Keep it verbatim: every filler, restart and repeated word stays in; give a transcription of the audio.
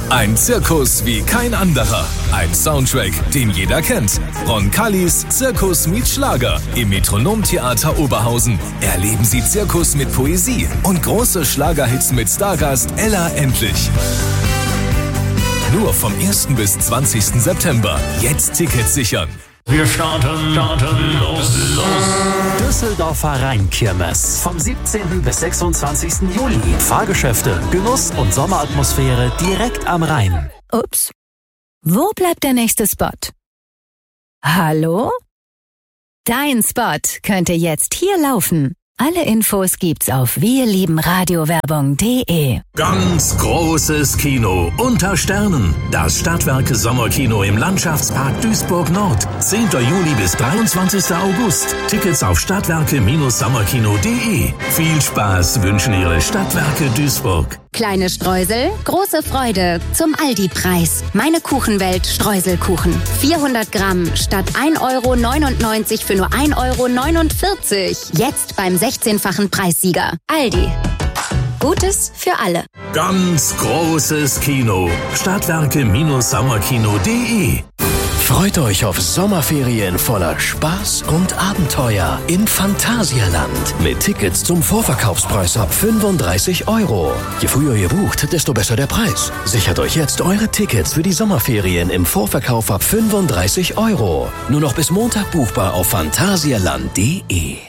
Ein Zirkus wie kein anderer. Ein Soundtrack, den jeder kennt. Roncalis Zirkus meets Schlager im Metronomtheater Oberhausen. Erleben Sie Zirkus mit Poesie und große Schlagerhits mit Stargast Ella Endlich. Nur vom ersten bis zwanzigsten September. Jetzt Tickets sichern. Wir starten, starten, los, los. Düsseldorfer Rheinkirmes. Vom siebzehnten bis sechsundzwanzigsten Juli. Fahrgeschäfte, Genuss und Sommeratmosphäre direkt am Rhein. Ups. Wo bleibt der nächste Spot? Hallo? Dein Spot könnte jetzt hier laufen. Alle Infos gibt's auf wirliebenradiowerbung punkt de. Ganz großes Kino unter Sternen. Das Stadtwerke Sommerkino im Landschaftspark Duisburg Nord. zehnten Juli bis dreiundzwanzigsten August. Tickets auf stadtwerke Sommerkino punkt de. Viel Spaß wünschen Ihre Stadtwerke Duisburg. Kleine Streusel, große Freude zum Aldi-Preis. Meine Kuchenwelt Streuselkuchen. vierhundert Gramm statt ein Euro neunundneunzig für nur ein Euro neunundvierzig. Jetzt beim sechzehnfachen Preissieger. Aldi. Gutes für alle. Ganz großes Kino. Stadtwerke Sommerkino punkt de. Freut euch auf Sommerferien voller Spaß und Abenteuer im Phantasialand. Mit Tickets zum Vorverkaufspreis ab fünfunddreißig Euro. Je früher ihr bucht, desto besser der Preis. Sichert euch jetzt eure Tickets für die Sommerferien im Vorverkauf ab fünfunddreißig Euro. Nur noch bis Montag buchbar auf phantasialand punkt de.